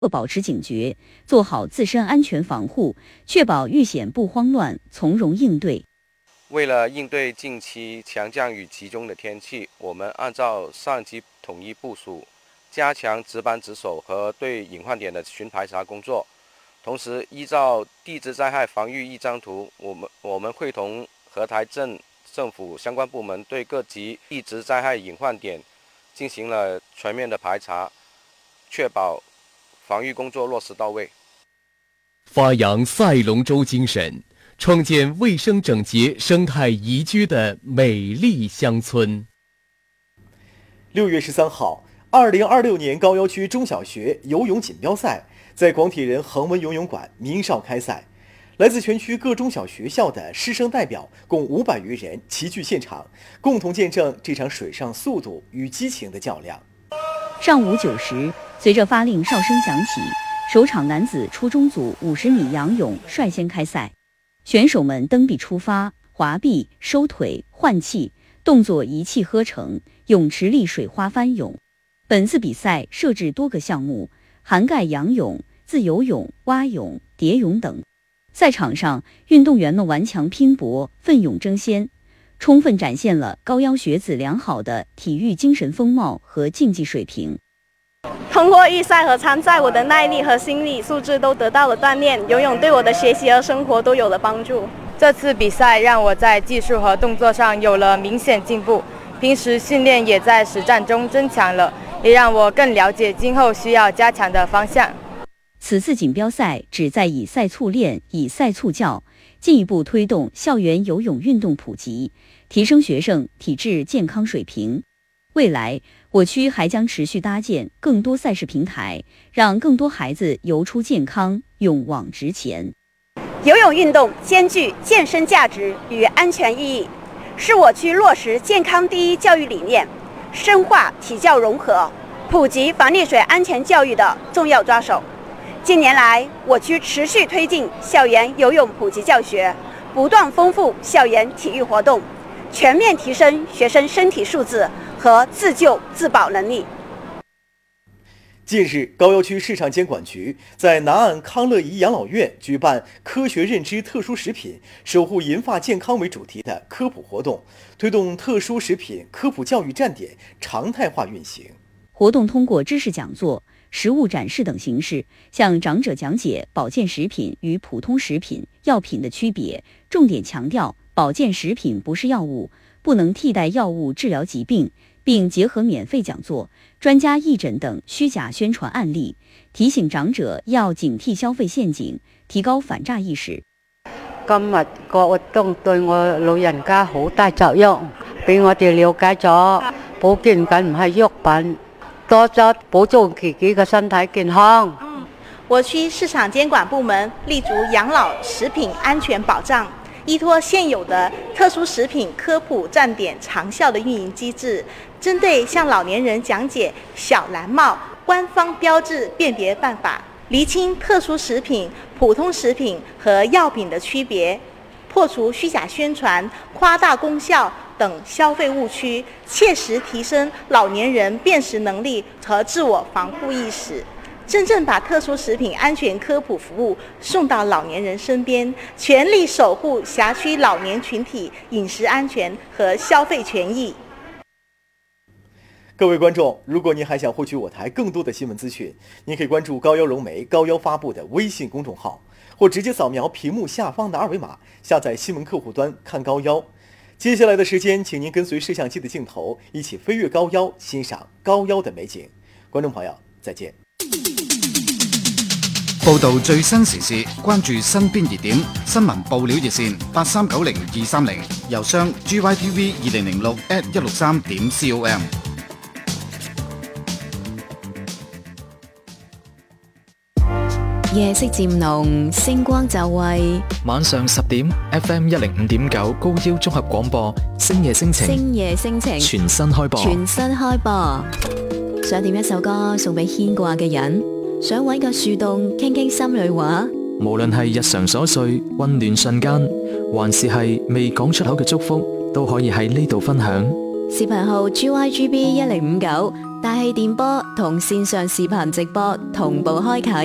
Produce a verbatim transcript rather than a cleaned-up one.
保持警觉，做好自身安全防护，确保遇险不慌乱，从容应对。 为了应对近期强降雨集中的天气，我们按照上级统一部署，加强值班值守和对隐患点的巡排查工作。同时，依照地质灾害防御一张图，我们我们会同合台镇政府相关部门对各级地质灾害隐患点进行了全面的排查，确保防御工作落实到位。 发扬赛龙舟精神，创建卫生整洁、生态宜居的美丽乡村。 六月十三号，二零二六年高要区中小学游泳锦标赛在广体人恒温游泳馆鸣哨开赛。来自全区各中小学校的师生代表共五百余人齐聚现场，共同见证这场水上速度与激情的较量。 上午九时，随着发令哨声响起，首场男子初中组五十米仰泳率先开赛。选手们登壁出发，滑臂、收腿、换气，动作一气呵成，泳池里水花翻涌。本次比赛设置多个项目，涵盖仰泳、自由泳、蛙泳、蝶泳等。赛场上，运动员们顽强拼搏，奋勇争先，充分展现了高要学子良好的体育精神风貌和竞技水平。 通过预赛和参赛，我的耐力和心理素质都得到了锻炼，游泳对我的学习和生活都有了帮助。 这次比赛让我在技术和动作上有了明显进步，平时训练也在实战中增强了，也让我更了解今后需要加强的方向。 此次锦标赛旨在以赛促练、以赛促教，进一步推动校园游泳运动普及，提升学生体质健康水平。未来，我区还将持续搭建更多赛事平台，让更多孩子游出健康，勇往直前。 游泳运动兼具健身价值与安全意义，是我区落实健康第一教育理念、深化体教融合、普及防溺水安全教育的重要抓手。近年来，我区持续推进校园游泳普及教学，不断丰富校园体育活动，全面提升学生身体素质和自救自保能力。 近日，高要区市场监管局在南岸康乐颐养老院举办科学认知特殊食品，守护银发健康为主题的科普活动，推动特殊食品科普教育站点常态化运行。 活动通过知识讲座、实物展示等形式，向长者讲解保健食品与普通食品、药品的区别，重点强调保健食品不是药物，不能替代药物治疗疾病，并结合免费讲座、专家义诊等虚假宣传案例，提醒長者要警惕消費陷阱，提高反詐意識。 今日個活動對我老人家好大作用，俾我哋了解咗保健品唔係藥品，多咗保重自己嘅身體健康。 嗯，我區市場監管部門立足養老食品安全保障，依托現有的特殊食品科普站點長效的運營機制，針對向老年人講解小藍帽官方標誌辨別辦法，釐清特殊食品、普通食品和藥品的區別，破除虛假宣傳、誇大功效等消費誤區，切實提升老年人辨識能力和自我防護意識，真正把特殊食品安全科普服務送到老年人身邊，全力守護轄區老年群體飲食安全和消費權益。 各位观众，如果您还想获取我台更多的新闻资讯，您可以关注高要融媒高要发布的微信公众号，或直接扫描屏幕下方的二维码，下载新闻客户端看高要。接下来的时间，请您跟随摄像机的镜头，一起飞越高要，欣赏高要的美景。观众朋友，再见。 報道最新時事，關注身邊熱點，新聞報料熱線八三九零二三零，郵箱 g y t v 二零零六 at 一六三點 com。 夜色漸濃，星光就位。 晚上十點 ，F M 一零五點九高腰綜合廣播，星夜星情， 星夜星情， 全新開播， 全新開播。想點一首歌送俾牽掛嘅人，想搵個樹洞傾傾心裏話。 無論係日常瑣碎、溫暖瞬間，還是係未講出口嘅祝福，都可以喺呢度分享。 視頻號 G Y G B 一零五九，大氣電波同線上視頻直播同步開啟。